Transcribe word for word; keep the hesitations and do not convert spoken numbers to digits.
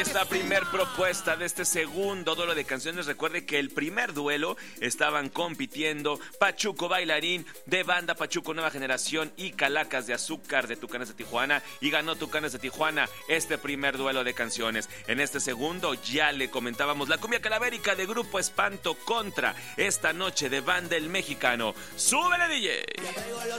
está, primer propuesta de este segundo duelo de canciones. Recuerde que el primer duelo estaban compitiendo Pachuco Bailarín de Banda Pachuco Nueva Generación y Calacas de Azúcar de Tucanes de Tijuana, y ganó Tucanes de Tijuana este primer duelo de canciones. En este segundo ya le comentábamos la cumbia calavérica de Grupo Espanto contra Esta Noche de Banda El Mexicano. ¡Súbele, D J!